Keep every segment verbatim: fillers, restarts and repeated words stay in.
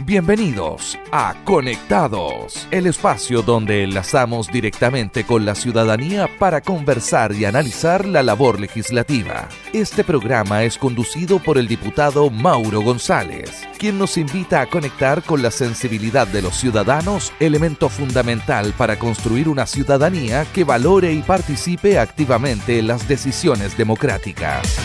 Bienvenidos a Conectados, el espacio donde enlazamos directamente con la ciudadanía para conversar y analizar la labor legislativa. Este programa es conducido por el diputado Mauro González, quien nos invita a conectar con la sensibilidad de los ciudadanos, elemento fundamental para construir una ciudadanía que valore y participe activamente en las decisiones democráticas.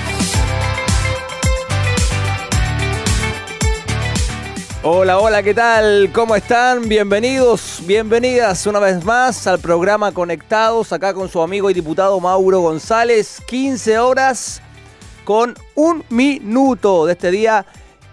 Hola, hola, ¿qué tal? ¿Cómo están? Bienvenidos, bienvenidas una vez más al programa Conectados, acá con su amigo y diputado Mauro González. quince horas con un minuto de este día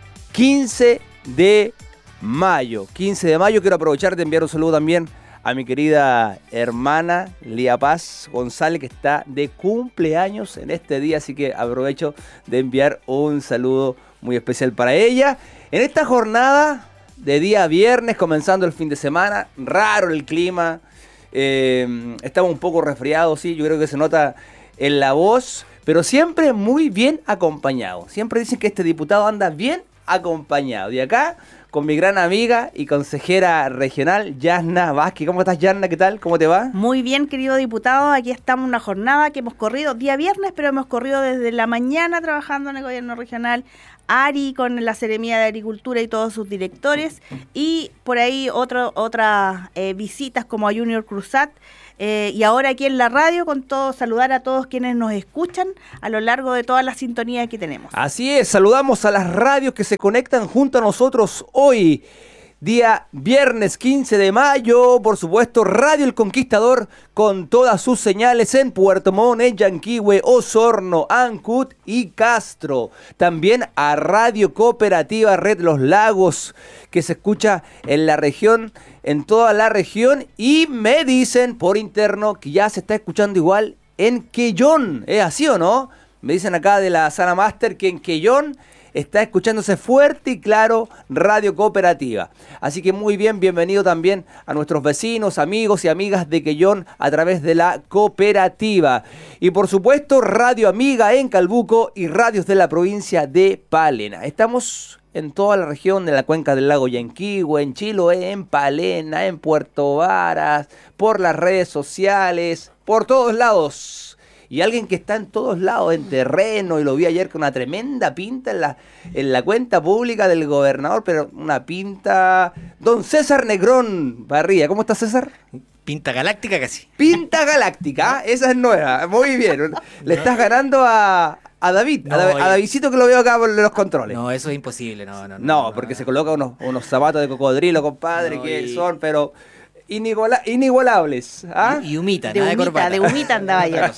quince de mayo. quince de mayo, quiero aprovechar de enviar un saludo también a mi querida hermana Lía Paz González, que está de cumpleaños en este día, así que aprovecho de enviar un saludo muy especial para ella. En esta jornada de día viernes, comenzando el fin de semana, raro el clima, eh, estamos un poco resfriados, sí, yo creo que se nota en la voz, pero siempre muy bien acompañado. Siempre dicen que este diputado anda bien acompañado. Y acá, con mi gran amiga y consejera regional, Yasna Vázquez. ¿Cómo estás, Yasna? ¿Qué tal? ¿Cómo te va? Muy bien, querido diputado. Aquí estamos en una jornada que hemos corrido día viernes, pero hemos corrido desde la mañana trabajando en el gobierno regional. Ari con la Seremía de Agricultura y todos sus directores. Y por ahí otro, otras eh, visitas como a Junior Cruzat. Eh, y ahora aquí en la radio, con todo, saludar a todos quienes nos escuchan a lo largo de toda la sintonía que tenemos. Así es, saludamos a las radios que se conectan junto a nosotros hoy, día viernes quince de mayo, por supuesto, Radio El Conquistador con todas sus señales en Puerto Montt, en Yanquihue, Osorno, Ancud y Castro. También a Radio Cooperativa Red Los Lagos, que se escucha en la región, en toda la región, y me dicen por interno que ya se está escuchando igual en Quellón. ¿Es así o no? Me dicen acá de la Sala Master que en Quellón está escuchándose fuerte y claro Radio Cooperativa. Así que muy bien, bienvenido también a nuestros vecinos, amigos y amigas de Quellón a través de la cooperativa. Y por supuesto, Radio Amiga en Calbuco y radios de la provincia de Palena. Estamos en toda la región de la cuenca del lago Yanquihue, en Chiloé, en Palena, en Puerto Varas, por las redes sociales, por todos lados. Y alguien que está en todos lados, en terreno, y lo vi ayer con una tremenda pinta en la, en la cuenta pública del gobernador, pero una pinta... Don César Negrón Barría. ¿Cómo está, César? Pinta galáctica casi. Pinta galáctica, ¿eh? Esa es nueva. Muy bien. Le estás ganando a, a David, no, a, David a Davidcito, que lo veo acá por los controles. No, eso es imposible. No, no, no, no, no porque no. se coloca unos, unos zapatos de cocodrilo, compadre, no, que y... son, pero... Iniguala, inigualables. ¿Ah? Y, y humita, de nada humita, de corbata. De humita andaba ayer.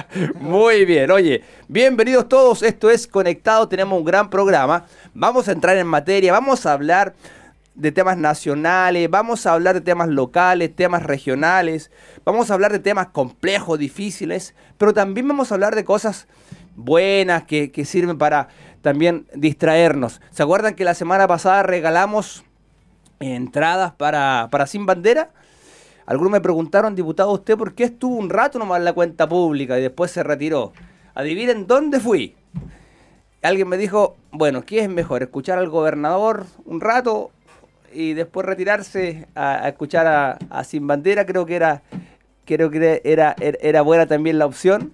Muy bien, oye, bienvenidos todos, esto es Conectado, tenemos un gran programa, vamos a entrar en materia, vamos a hablar de temas nacionales, vamos a hablar de temas locales, temas regionales, vamos a hablar de temas complejos, difíciles, pero también vamos a hablar de cosas buenas que, que sirven para también distraernos. ¿Se acuerdan que la semana pasada regalamos entradas para, para Sin Bandera? Algunos me preguntaron, diputado, ¿usted por qué estuvo un rato nomás en la cuenta pública y después se retiró? Adivinen dónde fui. Alguien me dijo, bueno, ¿qué es mejor? ¿Escuchar al gobernador un rato y después retirarse a, a escuchar a, a Sin Bandera? Creo que era creo que era, era, era buena también la opción.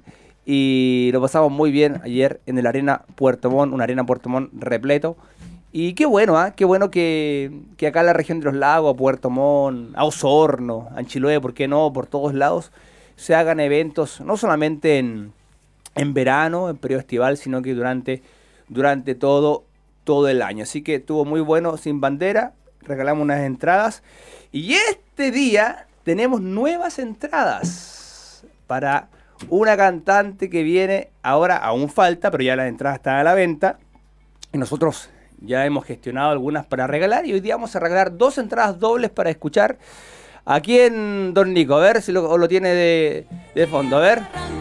Y lo pasamos muy bien ayer en el Arena Puerto Montt, una Arena Puerto Montt repleto. Y qué bueno, ¿eh? Qué bueno que, que acá en la región de los lagos, a Puerto Montt, a Osorno, a Chiloé, ¿por qué no? Por todos lados se hagan eventos, no solamente en, en verano, en periodo estival, sino que durante, durante todo, todo el año. Así que estuvo muy bueno Sin Bandera, regalamos unas entradas. Y este día tenemos nuevas entradas para una cantante que viene, ahora aún falta, pero ya las entradas están a la venta. Y nosotros ya hemos gestionado algunas para regalar y hoy día vamos a regalar dos entradas dobles para escuchar a quién, don Nico. A ver si lo, lo tiene de, de fondo, a ver.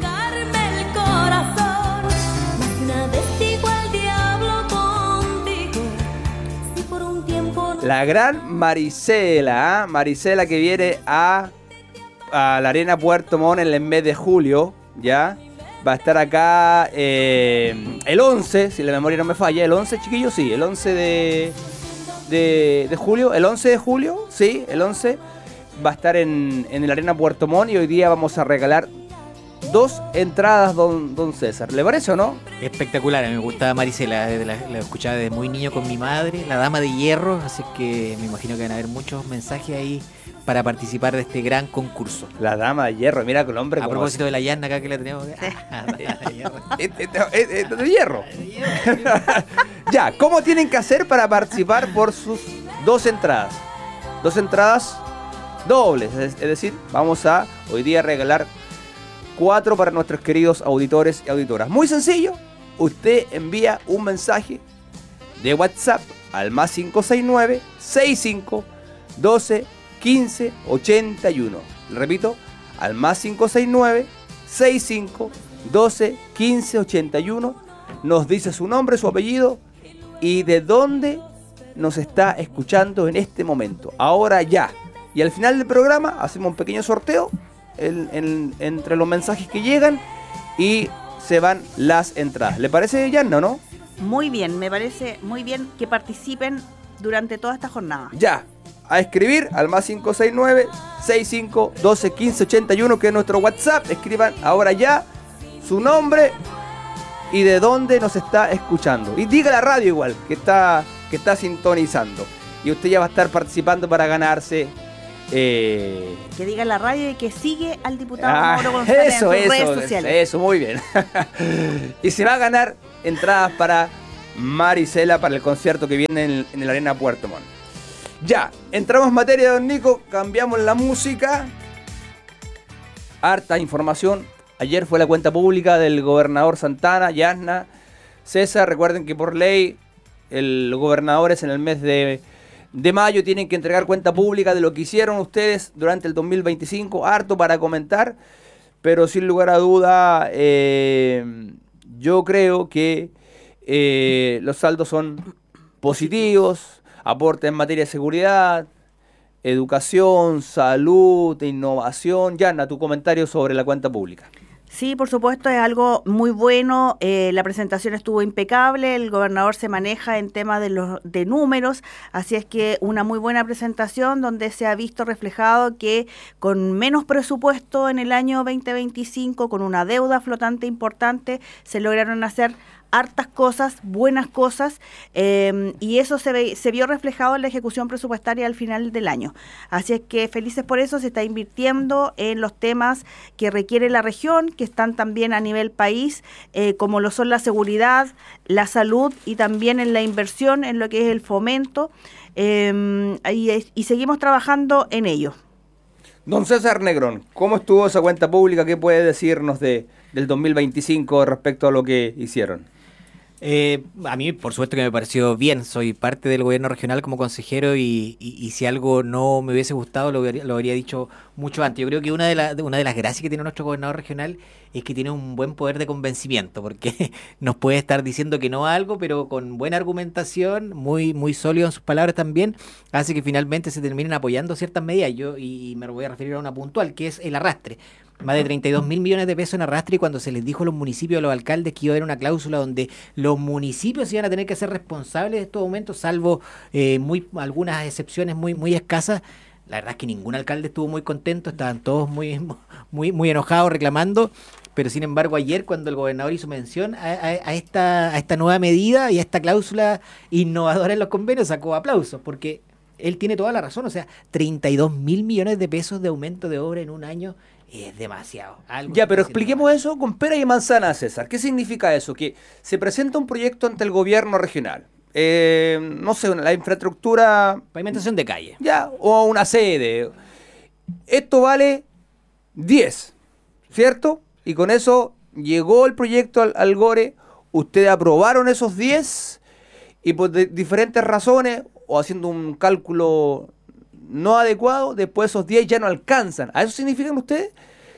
La gran Marisela, ¿eh? Marisela, que viene a, a la Arena Puerto Montt en el mes de julio, ¿ya? Va a estar acá eh, el once, si la memoria no me falla, el once, chiquillos, sí, el once de, de, de julio, el once de julio, sí, el once, va a estar en, en el Arena Puerto Montt y hoy día vamos a regalar dos entradas, don, don César. ¿Le parece o no? Espectacular, a mí me gustaba Marisela, desde la, la escuchaba desde muy niño con mi madre, la Dama de Hierro, así que me imagino que van a haber muchos mensajes ahí para participar de este gran concurso. La Dama de Hierro, mira con el hombre. A propósito de la Yanna acá que la tenemos. Sí. Ah, de hierro. de hierro. Ya, ¿cómo tienen que hacer para participar por sus dos entradas? Dos entradas dobles, es, es decir, vamos a hoy día regalar cuatro para nuestros queridos auditores y auditoras. Muy sencillo, usted envía un mensaje de WhatsApp al más cinco seis nueve, sesenta y cinco, doce, quince, ochenta y uno. Le repito, al más cinco seis nueve, sesenta y cinco, doce, quince, ochenta y uno. Nos dice su nombre, su apellido y de dónde nos está escuchando en este momento. Ahora ya. Y al final del programa hacemos un pequeño sorteo en, en, entre los mensajes que llegan y se van las entradas. ¿Le parece, Yanna, o no? Muy bien, me parece muy bien que participen durante toda esta jornada. Ya, a escribir al más cinco seis nueve, sesenta y cinco, doce, quince, ochenta y uno, que es nuestro WhatsApp. Escriban ahora ya su nombre y de dónde nos está escuchando. Y diga la radio igual, que está, que está sintonizando. Y usted ya va a estar participando para ganarse... Eh... Que diga la radio y que sigue al diputado ah, Mauro González eso, en sus eso, redes sociales. Eso, muy bien. Y se va a ganar entradas para Marisela para el concierto que viene en, en el Arena Puerto Montt. Ya, entramos en materia, don Nico, cambiamos la música. Harta información. Ayer fue la cuenta pública del gobernador Santana, Yasna, César. Recuerden que por ley, el gobernador es en el mes de... de mayo, tienen que entregar cuenta pública de lo que hicieron ustedes durante el dos mil veinticinco, harto para comentar, pero sin lugar a duda, eh, yo creo que eh, los saldos son positivos, aporte en materia de seguridad, educación, salud, innovación. Yanna, tu comentario sobre la cuenta pública. Sí, por supuesto, es algo muy bueno. Eh, la presentación estuvo impecable. El gobernador se maneja en temas de los de números, así es que una muy buena presentación donde se ha visto reflejado que con menos presupuesto en el año veinte veinticinco, con una deuda flotante importante, se lograron hacer hartas cosas, buenas cosas, eh, y eso se, ve, se vio reflejado en la ejecución presupuestaria al final del año. Así es que felices por eso, se está invirtiendo en los temas que requiere la región, que están también a nivel país, eh, como lo son la seguridad, la salud y también en la inversión, en lo que es el fomento, eh, y, y seguimos trabajando en ello. Don César Negrón, ¿cómo estuvo esa cuenta pública? ¿Qué puede decirnos de, del dos mil veinticinco respecto a lo que hicieron? Eh, a mí, por supuesto que me pareció bien. Soy parte del gobierno regional como consejero y, y, y si algo no me hubiese gustado lo, hubiera, lo habría dicho mucho antes. Yo creo que una de, la, una de las gracias que tiene nuestro gobernador regional es que tiene un buen poder de convencimiento, porque nos puede estar diciendo que no a algo, pero con buena argumentación, muy muy sólido en sus palabras también, hace que finalmente se terminen apoyando ciertas medidas. Yo y, y me voy a referir a una puntual, que es el arrastre. Más de treinta y dos mil millones de pesos en arrastre, y cuando se les dijo a los municipios, a los alcaldes, que iba a haber una cláusula donde los municipios iban a tener que ser responsables de estos aumentos, salvo eh, muy algunas excepciones muy muy escasas. La verdad es que ningún alcalde estuvo muy contento, estaban todos muy muy muy enojados reclamando, pero sin embargo ayer cuando el gobernador hizo mención a, a, a esta a esta nueva medida y a esta cláusula innovadora en los convenios, sacó aplausos, porque él tiene toda la razón. O sea, treinta y dos mil millones de pesos de aumento de obra en un año es demasiado. Algo ya, pero expliquemos eso con pera y manzana, César. ¿Qué significa eso? Que se presenta un proyecto ante el gobierno regional. Eh, no sé, la infraestructura... Pavimentación de calle. Ya, o una sede. Esto vale diez, ¿cierto? Y con eso llegó el proyecto al, al Gore, ustedes aprobaron esos diez y por de diferentes razones o haciendo un cálculo no adecuado, después esos diez ya no alcanzan. ¿A eso significan ustedes?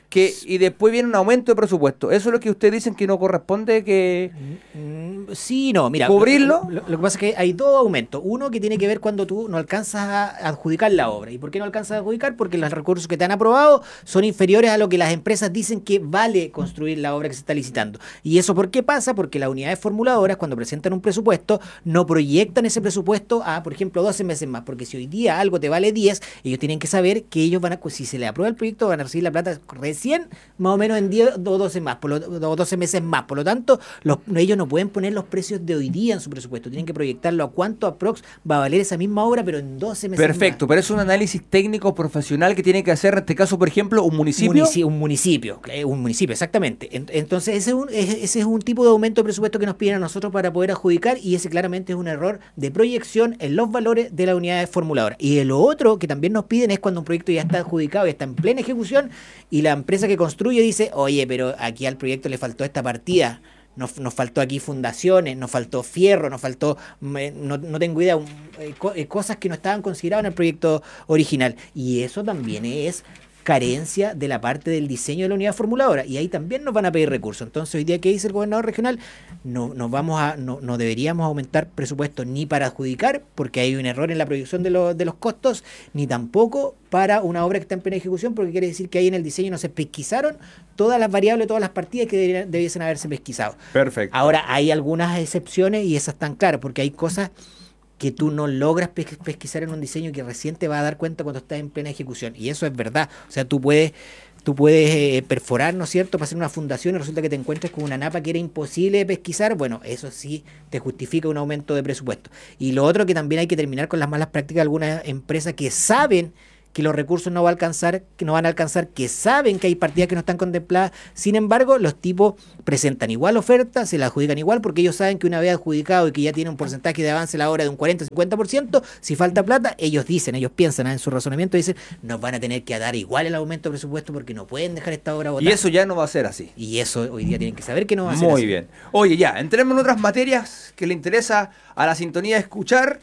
que y después viene un aumento de presupuesto. ¿Eso es lo que ustedes dicen que no corresponde que Mm, Sí, no, mira. ¿Cubrirlo? Lo, lo- lo que pasa es que hay dos aumentos. Uno que tiene que ver cuando tú no alcanzas a adjudicar la obra. ¿Y por qué no alcanzas a adjudicar? Porque los recursos que te han aprobado son inferiores a lo que las empresas dicen que vale construir la obra que se está licitando. ¿Y eso por qué pasa? Porque las unidades formuladoras, cuando presentan un presupuesto, no proyectan ese presupuesto a, por ejemplo, doce meses más. Porque si hoy día algo te vale diez, ellos tienen que saber que ellos van a, si se les aprueba el proyecto, van a recibir la plata recién, más o menos en diez o doce más, por lo, o doce meses más. Por lo tanto, los, ellos no pueden poner los precios de hoy día en su presupuesto. Tienen que proyectarlo a cuánto aprox va a valer esa misma obra, pero en doce meses Perfecto, más. pero es un análisis técnico profesional que tiene que hacer, en este caso, por ejemplo, un municipio. Munici- un municipio, eh, un municipio, exactamente. En- Entonces, ese es, un, ese ese es un tipo de aumento de presupuesto que nos piden a nosotros para poder adjudicar, y ese claramente es un error de proyección en los valores de las unidades formuladoras. Y lo otro que también nos piden es cuando un proyecto ya está adjudicado y está en plena ejecución, y la empresa que construye dice, oye, pero aquí al proyecto le faltó esta partida. Nos, nos faltó aquí fundaciones, nos faltó fierro, nos faltó, me- no, no tengo idea, un- eh, co- eh, cosas que no estaban consideradas en el proyecto original. Y eso también es carencia de la parte del diseño de la unidad formuladora, y ahí también nos van a pedir recursos. Entonces, hoy día, ¿qué dice el gobernador regional? No, nos vamos a, no, no deberíamos aumentar presupuesto ni para adjudicar, porque hay un error en la proyección de, lo- de los costos, ni tampoco para una obra que está en plena ejecución, porque quiere decir que ahí en el diseño no se pesquisaron todas las variables, todas las partidas que deberían- debiesen haberse pesquisado. Perfecto. Ahora, hay algunas excepciones y esas están claras, porque hay cosas que tú no logras pes- pesquisar en un diseño que recién te va a dar cuenta cuando estás en plena ejecución. Y eso es verdad. O sea, tú puedes, tú puedes eh, perforar, ¿no es cierto?, para hacer una fundación, y resulta que te encuentres con una napa que era imposible de pesquisar. Bueno, eso sí te justifica un aumento de presupuesto. Y lo otro, que también hay que terminar con las malas prácticas de algunas empresas que saben que los recursos no va a alcanzar, que no van a alcanzar, que saben que hay partidas que no están contempladas. Sin embargo, los tipos presentan igual oferta, se la adjudican igual, porque ellos saben que una vez adjudicado y que ya tiene un porcentaje de avance la obra de un cuarenta a cincuenta por ciento, si falta plata, ellos dicen, ellos piensan, ¿eh? En su razonamiento dicen, nos van a tener que dar igual el aumento de presupuesto porque no pueden dejar esta obra botada. Y eso ya no va a ser así. Y eso hoy día tienen que saber que no va a ser Muy así. bien. Oye, ya, entremos en otras materias que le interesa a la sintonía escuchar,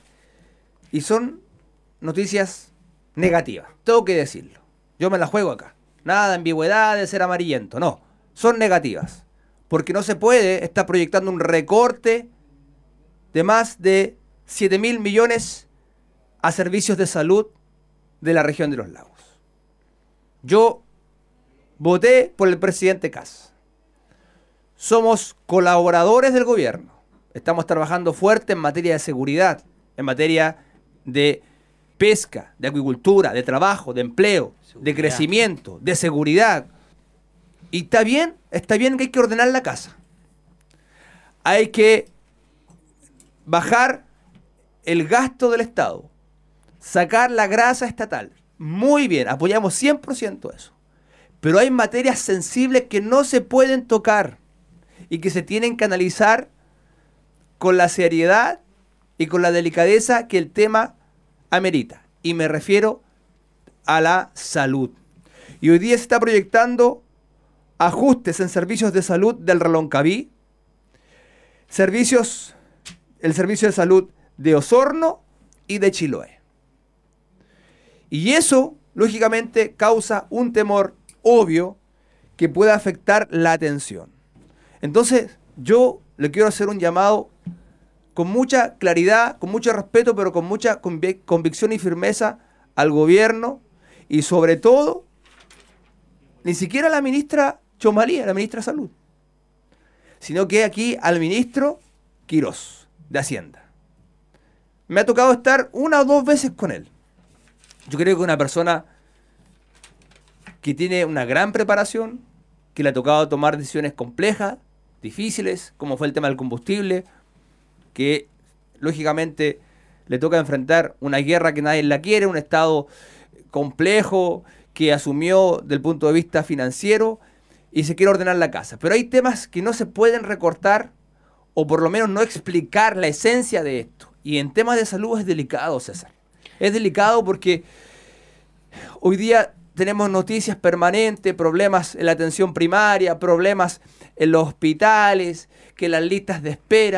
y son noticias negativas. Tengo que decirlo. Yo me la juego acá. Nada de ambigüedad, de ser amarillento. No, son negativas. Porque no se puede estar proyectando un recorte de más de siete mil millones a servicios de salud de la región de los lagos. Yo voté por el presidente Kast. Somos colaboradores del gobierno. Estamos trabajando fuerte en materia de seguridad, en materia de pesca, de acuicultura, de trabajo, de empleo, Seguridad. de crecimiento, de seguridad. Y está bien, está bien que hay que ordenar la casa. Hay que bajar el gasto del Estado, sacar la grasa estatal. Muy bien, apoyamos cien por ciento eso. Pero hay materias sensibles que no se pueden tocar y que se tienen que analizar con la seriedad y con la delicadeza que el tema amerita. Y me refiero a la salud. Y hoy día se está proyectando ajustes en servicios de salud del Reloncaví, servicios, el servicio de salud de Osorno y de Chiloé. Y eso, lógicamente, causa un temor obvio que pueda afectar la atención. Entonces, yo le quiero hacer un llamado con mucha claridad, con mucho respeto, pero con mucha convic- convicción y firmeza al gobierno, y sobre todo, ni siquiera a la ministra Chomalí, a la ministra de Salud, sino que aquí al ministro Quirós, de Hacienda. Me ha tocado estar una o dos veces con él. Yo creo que una persona que tiene una gran preparación, que le ha tocado tomar decisiones complejas, difíciles, como fue el tema del combustible, que lógicamente le toca enfrentar una guerra que nadie la quiere, un Estado complejo que asumió desde el punto de vista financiero y se quiere ordenar la casa. Pero hay temas que no se pueden recortar, o por lo menos no explicar la esencia de esto. Y en temas de salud es delicado, César. Es delicado porque hoy día tenemos noticias permanentes, problemas en la atención primaria, problemas en los hospitales, que las listas de espera,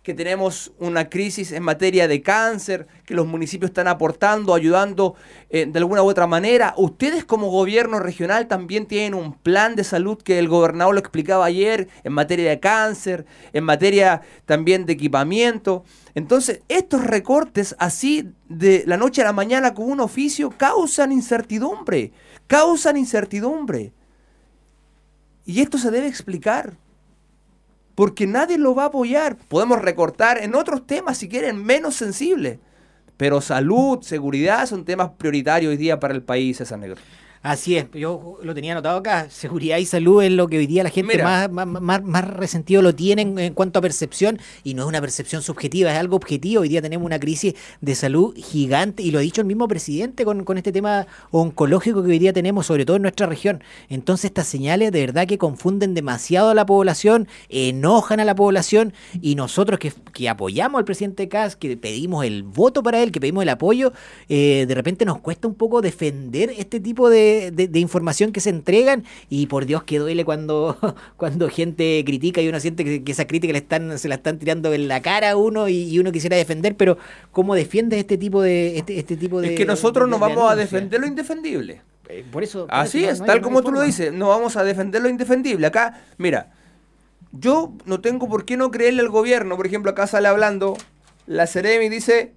que tenemos una crisis en materia de cáncer, que los municipios están aportando, ayudando eh, de alguna u otra manera. Ustedes como gobierno regional también tienen un plan de salud que el gobernador lo explicaba ayer en materia de cáncer, en materia también de equipamiento. Entonces, estos recortes así de la noche a la mañana con un oficio causan incertidumbre, causan incertidumbre. Y esto se debe explicar. Porque nadie lo va a apoyar. Podemos recortar en otros temas, si quieren, menos sensibles. Pero salud, seguridad son temas prioritarios hoy día para el país, esa negra. Así es, yo lo tenía anotado acá, seguridad y salud es lo que hoy día la gente más, más, más, más resentido lo tiene en, en cuanto a percepción, y no es una percepción subjetiva, es algo objetivo. Hoy día tenemos una crisis de salud gigante, y lo ha dicho el mismo presidente con, con este tema oncológico que hoy día tenemos, sobre todo en nuestra región. Entonces estas señales de verdad que confunden demasiado a la población, enojan a la población, y nosotros que, que apoyamos al presidente Kast, que pedimos el voto para él, que pedimos el apoyo, eh, de repente nos cuesta un poco defender este tipo de De, de información que se entregan, y por Dios que duele cuando, cuando gente critica y uno siente que, que esa crítica le están, se la están tirando en la cara a uno, y, y uno quisiera defender, pero ¿cómo defiendes este tipo de este, este tipo de? Es que nosotros de, no de vamos denuncia? a defender lo indefendible. Eh, por eso. Por Así eso, es, no, no tal hay, como no hay tú lo forma. dices, no vamos a defender lo indefendible. Acá, mira, yo no tengo por qué no creerle al gobierno. Por ejemplo, acá sale hablando la Seremi, dice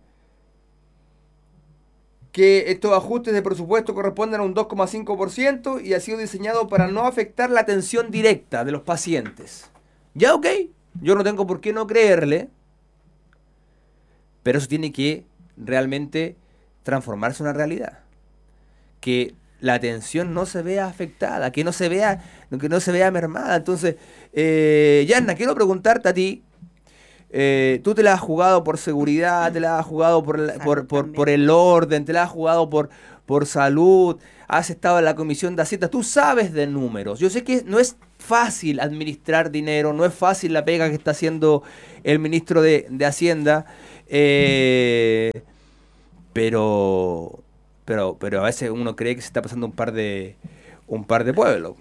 que estos ajustes de presupuesto corresponden a un dos coma cinco por ciento y ha sido diseñado para no afectar la atención directa de los pacientes. Ya, ok, yo no tengo por qué no creerle, pero eso tiene que realmente transformarse en una realidad. Que la atención no se vea afectada, que no se vea, que no se vea mermada. Entonces, eh, Yanna, quiero preguntarte a ti. Eh, tú te la has jugado por seguridad, te la has jugado por, la, por, por, por el orden, te la has jugado por, por salud, has estado en la Comisión de Hacienda, tú sabes de números. Yo sé que no es fácil administrar dinero, no es fácil la pega que está haciendo el ministro de, de Hacienda, eh, pero, pero, pero a veces uno cree que se está pasando un par de, un par de pueblos.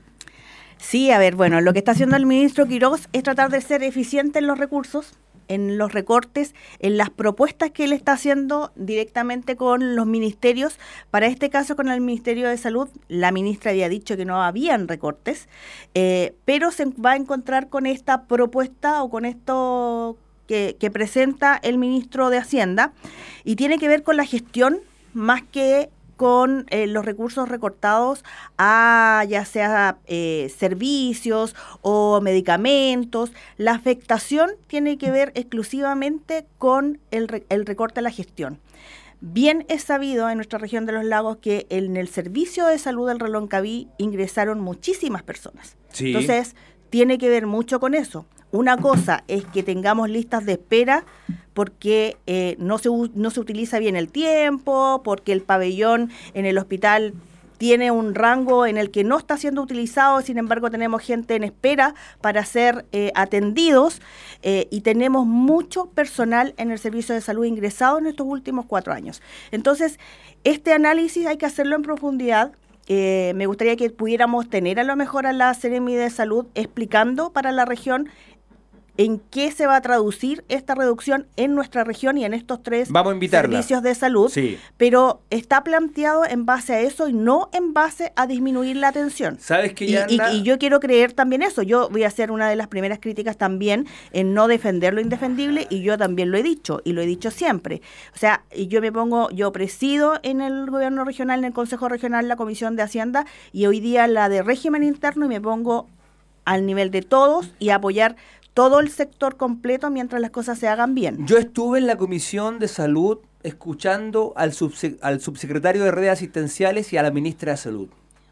Sí, a ver, bueno, lo que está haciendo el ministro Quirós es tratar de ser eficiente en los recursos, en los recortes, en las propuestas que él está haciendo directamente con los ministerios. Para este caso, con el Ministerio de Salud, la ministra había dicho que no habían recortes, eh, pero se va a encontrar con esta propuesta o con esto que, que presenta el ministro de Hacienda, y tiene que ver con la gestión más que con eh, los recursos recortados a ya sea eh, servicios o medicamentos. La afectación tiene que ver exclusivamente con el, re- el recorte a la gestión. Bien es sabido en nuestra región de los lagos que en el servicio de salud del Reloncaví ingresaron muchísimas personas. Sí. Entonces, tiene que ver mucho con eso. Una cosa es que tengamos listas de espera porque eh, no se, no se utiliza bien el tiempo, porque el pabellón en el hospital tiene un rango en el que no está siendo utilizado, sin embargo tenemos gente en espera para ser eh, atendidos, eh, y tenemos mucho personal en el servicio de salud ingresado en estos últimos cuatro años. Entonces, este análisis hay que hacerlo en profundidad. Eh, me gustaría que pudiéramos tener a lo mejor a la Seremi de Salud explicando para la región en qué se va a traducir esta reducción en nuestra región y en estos tres Vamos a invitarla. servicios de salud, Sí. pero está planteado en base a eso y no en base a disminuir la atención. ¿Sabes qué, Y, y, Yanna? y yo quiero creer también eso. Yo voy a hacer una de las primeras críticas también en no defender lo indefendible, y yo también lo he dicho, y lo he dicho siempre. O sea, y yo me pongo, yo presido en el gobierno regional, en el Consejo Regional, la Comisión de Hacienda, y hoy día la de régimen interno, y me pongo al nivel de todos y apoyar todo el sector completo mientras las cosas se hagan bien. Yo estuve en la Comisión de Salud escuchando al, subse- al subsecretario de Redes Asistenciales y a la ministra de Salud.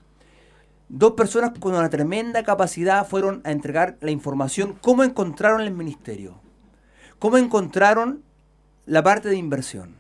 Dos personas con una tremenda capacidad fueron a entregar la información, cómo encontraron el ministerio, cómo encontraron la parte de inversión.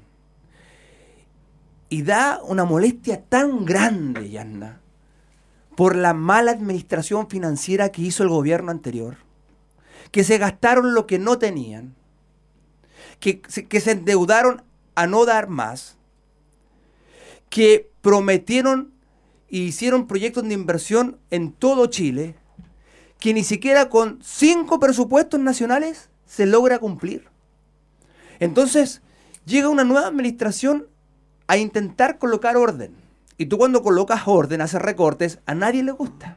Y da una molestia tan grande, Yanna, por la mala administración financiera que hizo el gobierno anterior, que se gastaron lo que no tenían, que, que se endeudaron a no dar más, que prometieron e hicieron proyectos de inversión en todo Chile, que ni siquiera con cinco presupuestos nacionales se logra cumplir. Entonces, llega una nueva administración a intentar colocar orden. Y tú cuando colocas orden, haces recortes, a nadie le gusta.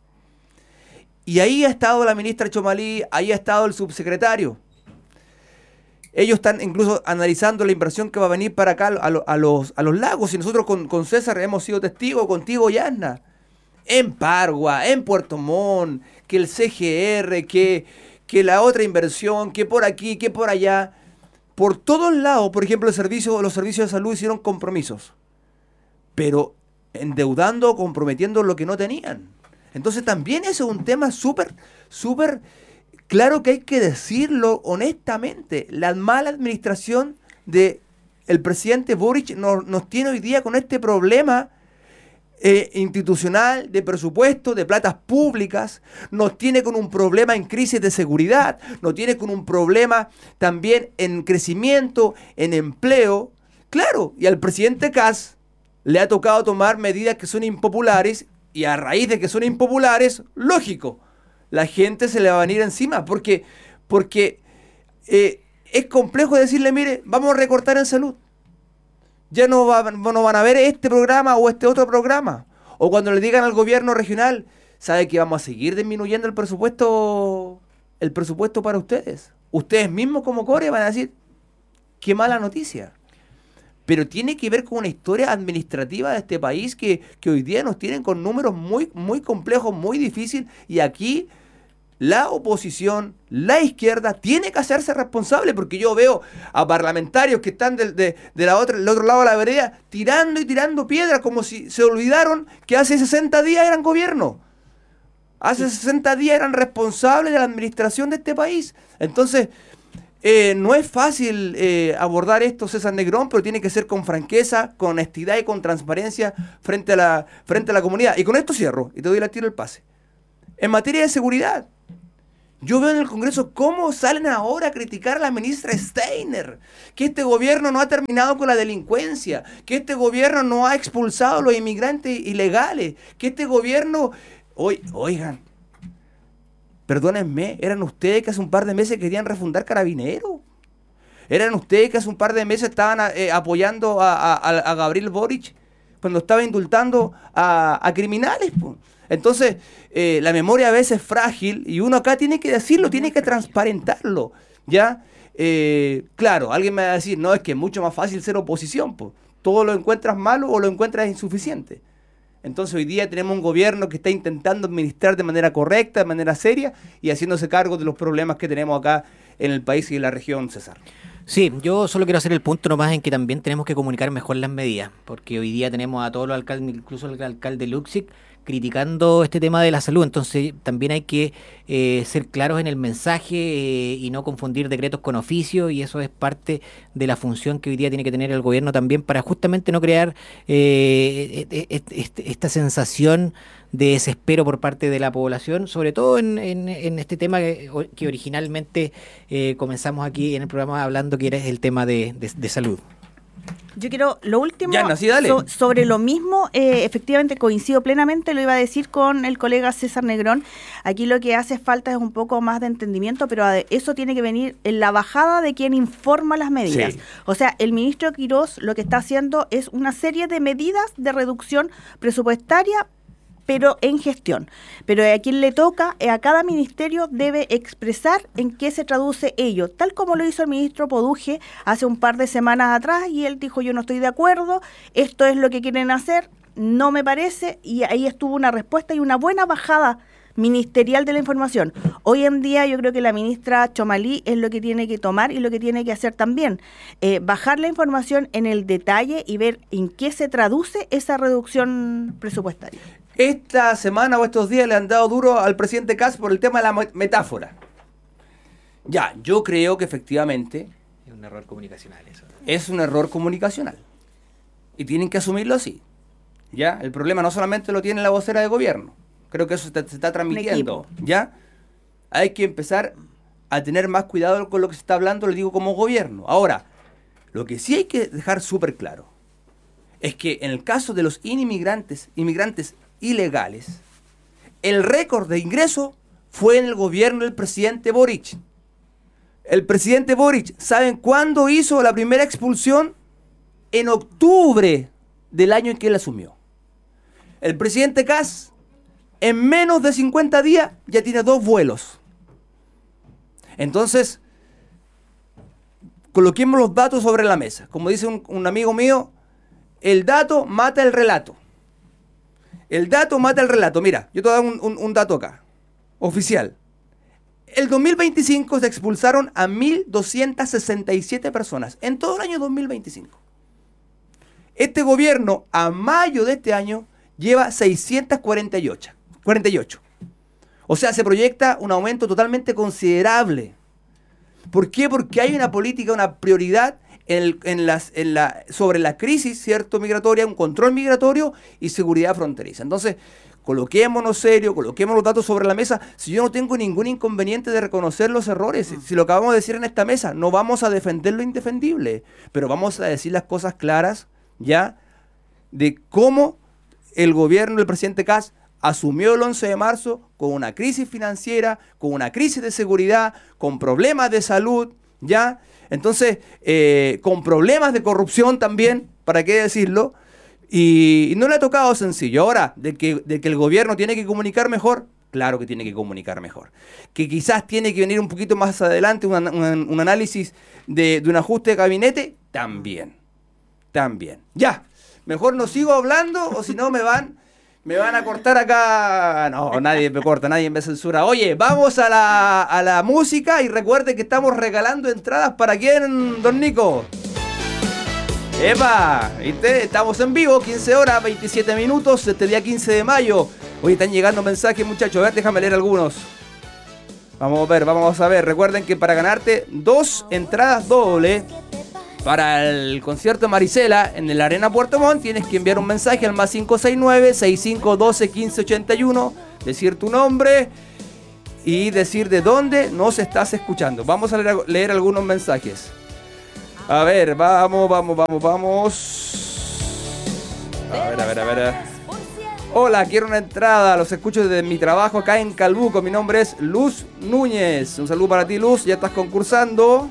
Y ahí ha estado la ministra Chomalí, ahí ha estado el subsecretario. Ellos están incluso analizando la inversión que va a venir para acá a, lo, a, los, a los lagos. Y nosotros con, con César hemos sido testigos, contigo, Yasna. En Pargua, en Puerto Montt, que el C G R, que, que la otra inversión, que por aquí, que por allá. Por todos lados, por ejemplo, el servicio, los servicios de salud hicieron compromisos. Pero endeudando o comprometiendo lo que no tenían. Entonces también eso es un tema súper, súper claro que hay que decirlo honestamente. La mala administración del presidente Boric nos, nos tiene hoy día con este problema eh, institucional, de presupuesto, de platas públicas. Nos tiene con un problema en crisis de seguridad. Nos tiene con un problema también en crecimiento, en empleo. Claro, y al presidente Kast le ha tocado tomar medidas que son impopulares y a raíz de que son impopulares, lógico, la gente se le va a venir encima porque, porque eh, es complejo decirle, mire, vamos a recortar en salud. Ya no, va, no van a ver este programa o este otro programa. O cuando le digan al gobierno regional, ¿sabe que vamos a seguir disminuyendo el presupuesto, el presupuesto para ustedes? Ustedes mismos como Core van a decir, qué mala noticia. Pero tiene que ver con una historia administrativa de este país que, que hoy día nos tienen con números muy, muy complejos, muy difíciles. Y aquí la oposición, la izquierda, tiene que hacerse responsable. Porque yo veo a parlamentarios que están del de, de la otra, del otro lado de la vereda tirando y tirando piedras como si se olvidaron que hace sesenta días eran gobierno. Hace sesenta días eran responsables de la administración de este país. Entonces... Eh, no es fácil eh, abordar esto, César Negrón, pero tiene que ser con franqueza, con honestidad y con transparencia frente a la, frente a la comunidad. Y con esto cierro, y te doy la tiro el pase. En materia de seguridad, yo veo en el Congreso cómo salen ahora a criticar a la ministra Steiner, que este gobierno no ha terminado con la delincuencia, que este gobierno no ha expulsado a los inmigrantes ilegales, que este gobierno... Oy, oigan, perdónenme, ¿eran ustedes que hace un par de meses querían refundar Carabineros? ¿Eran ustedes que hace un par de meses estaban eh, apoyando a, a, a Gabriel Boric cuando estaba indultando a, a criminales? Po? Entonces, eh, la memoria a veces es frágil y uno acá tiene que decirlo, tiene que transparentarlo, ¿ya? Eh, claro, alguien me va a decir, no, es que es mucho más fácil ser oposición, po. Todo lo encuentras malo o lo encuentras insuficiente. Entonces hoy día tenemos un gobierno que está intentando administrar de manera correcta, de manera seria y haciéndose cargo de los problemas que tenemos acá en el país y en la región, César. Sí, yo solo quiero hacer el punto nomás en que también tenemos que comunicar mejor las medidas, porque hoy día tenemos a todos los alcaldes, incluso el alcalde Luxic, criticando este tema de la salud. Entonces también hay que eh, ser claros en el mensaje eh, y no confundir decretos con oficios, y eso es parte de la función que hoy día tiene que tener el gobierno también para justamente no crear eh, este, este, esta sensación de desespero por parte de la población, sobre todo en, en, en este tema que, que originalmente eh, comenzamos aquí en el programa hablando, que era el tema de, de, de salud. Yo quiero, lo último, Yana, sí, dale. so, sobre lo mismo, eh, efectivamente coincido plenamente, lo iba a decir con el colega César Negrón. Aquí lo que hace falta es un poco más de entendimiento, pero eso tiene que venir en la bajada de quien informa las medidas. Sí. O sea, el ministro Quirós lo que está haciendo es una serie de medidas de reducción presupuestaria, pero en gestión. Pero a quien le toca, a cada ministerio debe expresar en qué se traduce ello, tal como lo hizo el ministro Poduje hace un par de semanas atrás, y él dijo, yo no estoy de acuerdo, esto es lo que quieren hacer, no me parece, y ahí estuvo una respuesta y una buena bajada ministerial de la información. Hoy en día yo creo que la ministra Chomalí es lo que tiene que tomar y lo que tiene que hacer también, eh, bajar la información en el detalle y ver en qué se traduce esa reducción presupuestaria. Esta semana o estos días le han dado duro al presidente Kast por el tema de la metáfora. Ya, yo creo que efectivamente es un error comunicacional eso. Es un error comunicacional. Y tienen que asumirlo así. Ya, el problema no solamente lo tiene la vocera de gobierno. Creo que eso se, se está transmitiendo. Ya, hay que empezar a tener más cuidado con lo que se está hablando, le digo como gobierno. Ahora, lo que sí hay que dejar súper claro es que en el caso de los inmigrantes, inmigrantes ilegales, el récord de ingreso fue en el gobierno del presidente Boric. El presidente Boric, ¿saben cuándo hizo la primera expulsión? En octubre del año en que él asumió. El presidente Kast, en menos de cincuenta días, ya tiene dos vuelos. Entonces, coloquemos los datos sobre la mesa. Como dice un, un amigo mío, el dato mata el relato. El dato mata el relato. Mira, yo te voy a dar un, un, un dato acá, oficial. El dos mil veinticinco se expulsaron a mil doscientas sesenta y siete personas, en todo el año dos mil veinticinco. Este gobierno, a mayo de este año, lleva seiscientos cuarenta y ocho. cuarenta y ocho. O sea, se proyecta un aumento totalmente considerable. ¿Por qué? Porque hay una política, una prioridad en, en las, en la, sobre la crisis, ¿cierto?, migratoria, un control migratorio y seguridad fronteriza. Entonces, coloquémonos serio, coloquemos los datos sobre la mesa. Si yo no tengo ningún inconveniente de reconocer los errores, si, si lo acabamos de decir en esta mesa, no vamos a defender lo indefendible, pero vamos a decir las cosas claras, ya, de cómo el gobierno del presidente Kast asumió el once de marzo con una crisis financiera, con una crisis de seguridad, con problemas de salud, ¿ya? Entonces, eh, con problemas de corrupción también, ¿para qué decirlo? Y, y no le ha tocado sencillo. Ahora, de que, de que el gobierno tiene que comunicar mejor, claro que tiene que comunicar mejor. Que quizás tiene que venir un poquito más adelante un, un, un análisis de, de un ajuste de gabinete, también, también. Ya, mejor no sigo hablando o si no me van... Me van a cortar acá. No, nadie me corta, nadie me censura. Oye, vamos a la, a la música y recuerde que estamos regalando entradas para quién, don Nico. ¡Epa! ¿Viste? Estamos en vivo, quince horas, veintisiete minutos, este día quince de mayo. Hoy están llegando mensajes, muchachos. A ver, déjame leer algunos. Vamos a ver, vamos a ver. Recuerden que para ganarte dos entradas dobles para el concierto de Marisela en la Arena Puerto Montt, tienes que enviar un mensaje al más cinco seis nueve, seis cinco uno dos, uno cinco ocho uno, decir tu nombre y decir de dónde nos estás escuchando. Vamos a leer, leer algunos mensajes. A ver, vamos, vamos, vamos, vamos. A ver, a ver, a ver. Hola, quiero una entrada. Los escucho desde mi trabajo acá en Calbuco. Mi nombre es Luz Núñez. Un saludo para ti, Luz. Ya estás concursando.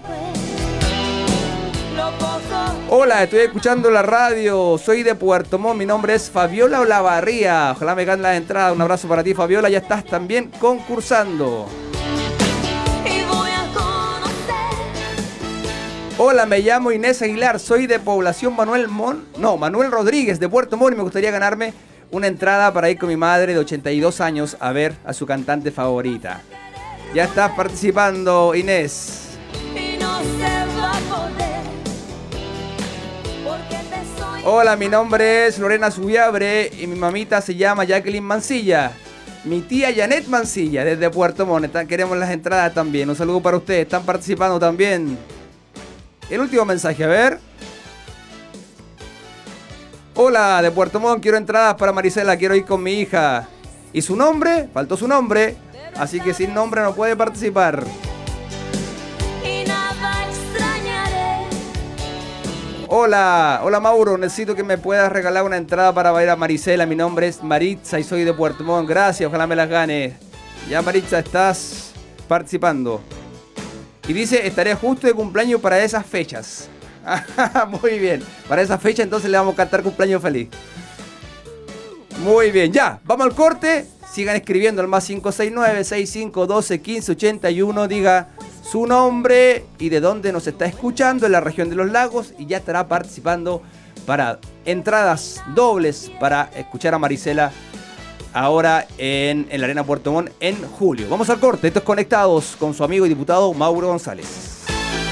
Hola, estoy escuchando la radio, soy de Puerto Montt, mi nombre es Fabiola Olavarría, ojalá me ganen las entradas, un abrazo para ti, Fabiola, ya estás también concursando. Hola, me llamo Inés Aguilar, soy de población Manuel Mon, no, Manuel Rodríguez de Puerto Montt y me gustaría ganarme una entrada para ir con mi madre de ochenta y dos años a ver a su cantante favorita. Ya estás participando, Inés. Hola, mi nombre es Lorena Subiabre y mi mamita se llama Jacqueline Mancilla. Mi tía Janet Mancilla desde Puerto Montt. Queremos las entradas también. Un saludo para ustedes. Están participando también. El último mensaje, a ver. Hola, de Puerto Montt. Quiero entradas para Marisela. Quiero ir con mi hija. ¿Y su nombre? Faltó su nombre. Así que sin nombre no puede participar. Hola, hola Mauro, necesito que me puedas regalar una entrada para ver a Marisela. Mi nombre es Maritza y soy de Puerto Montt. Gracias, ojalá me las gane. Ya, Maritza, estás participando. Y dice, estaré justo de cumpleaños para esas fechas. Muy bien, para esa fecha entonces le vamos a cantar cumpleaños feliz. Muy bien, ya, vamos al corte. Sigan escribiendo al más cinco seis nueve, seis cinco uno dos, uno cinco ocho uno. Diga su nombre y de dónde nos está escuchando en la región de los lagos y ya estará participando para entradas dobles para escuchar a Marisela ahora en, en la Arena Puerto Montt en julio. Vamos al corte, estos conectados con su amigo y diputado Mauro González.